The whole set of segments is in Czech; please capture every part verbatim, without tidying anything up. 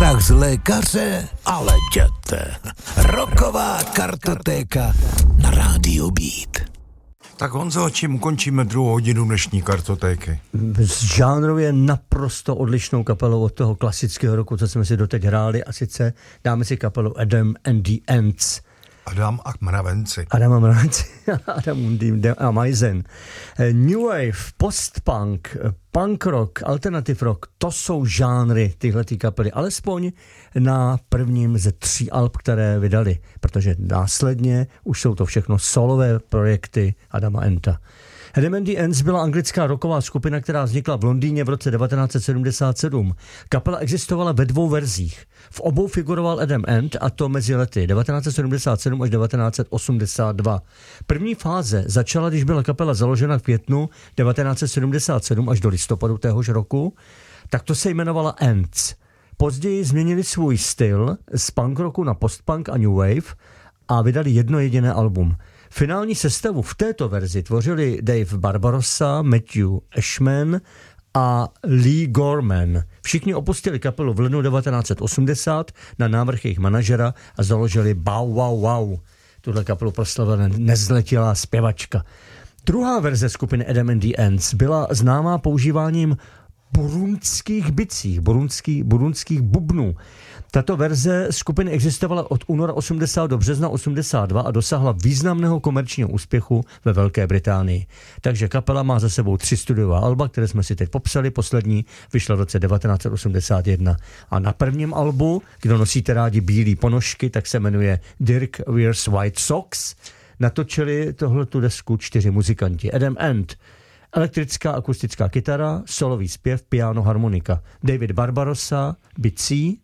strach z lékaře, ale jděte. Rocková kartotéka na rádiu Beat. Tak Honzo, čím ukončíme druhou hodinu dnešní kartotéky? S žánrově naprosto odlišnou kapelou od toho klasického roku, co jsme si doteď hráli, a sice dáme si kapelu Adam and the Ants. Adam a mravenci. Adam a mravenci. Adam a Majzen. New Wave, post-punk, punk rock, alternative rock, to jsou žánry tyhletý kapely, alespoň na prvním ze tří alb, které vydali, protože následně už jsou to všechno solové projekty Adama Anta. Adam and the Ants byla anglická rocková skupina, která vznikla v Londýně v roce devatenáct set sedmdesát sedm. Kapela existovala ve dvou verzích. V obou figuroval Adam Ant, a to mezi lety devatenáct set sedmdesát sedm až devatenáct set osmdesát dva. První fáze začala, když byla kapela založena v květnu devatenáct set sedmdesát sedm až do listopadu téhož roku. Tak to se jmenovala Ants. Později změnili svůj styl z punk rocku na postpunk a new wave a vydali jedno jediné album. Finální sestavu v této verzi tvořili Dave Barbarossa, Matthew Ashman a Lee Gorman. Všichni opustili kapelu v lednu devatenáct set osmdesát na návrh jejich manažera a založili Bow Wow Wow. Tuhle kapelu proslavila nezletilá zpěvačka. Druhá verze skupiny Adam and the Ants byla známá používáním burundských bicích, burundských, burundských bubnů. Tato verze skupiny existovala od února osmdesát do března osmdesát dva a dosáhla významného komerčního úspěchu ve Velké Británii. Takže kapela má za sebou tři studiová alba, které jsme si teď popsali. Poslední vyšla v roce devatenáct set osmdesát jedna. A na prvním albu, kdo nosíte rádi bílý ponožky, tak se jmenuje Dirk Wears White Socks. Natočili tohletu desku čtyři muzikanti. Adam Ant, elektrická akustická kytara, solový zpěv, piano, harmonika. David Barbarossa, bicí,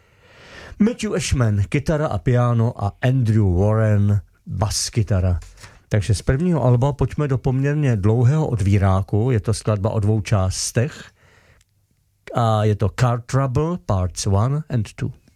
Matthew Ashman, kytara a piano a Andrew Warren, bas kytara. Takže z prvního alba pojďme do poměrně dlouhého odvíráku, je to skladba o dvou částech a je to Car Trouble Parts one and two.